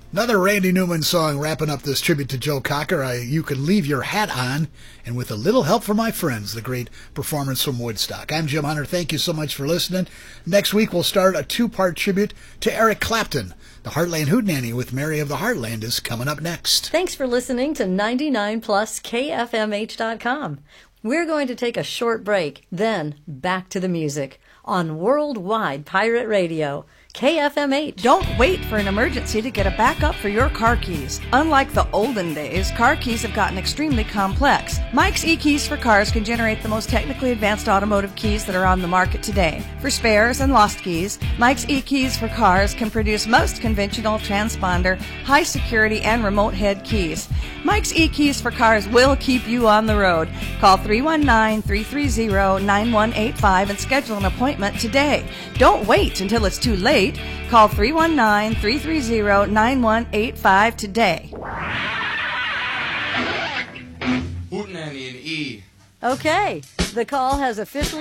Another Randy Newman song wrapping up this tribute to Joe Cocker. You Could Leave Your Hat On, and With a Little Help from My Friends, the great performance from Woodstock. I'm Jim Hunter. Thank you so much for listening. Next week we'll start a two-part tribute to Eric Clapton. The Heartland Hootenanny with Mary of the Heartland is coming up next. Thanks for listening to 99 Plus KFMH.com. We're going to take a short break, then back to the music on Worldwide Pirate Radio. KFMH. Don't wait for an emergency to get a backup for your car keys. Unlike the olden days, car keys have gotten extremely complex. Mike's eKeys for Cars can generate the most technically advanced automotive keys that are on the market today. For spares and lost keys, Mike's eKeys for Cars can produce most conventional transponder, high security, and remote head keys. Mike's eKeys for Cars will keep you on the road. Call 319-330-9185 and schedule an appointment today. Don't wait until it's too late. Call 319-330-9185 today. Hootenanny and E. Okay, the call has officially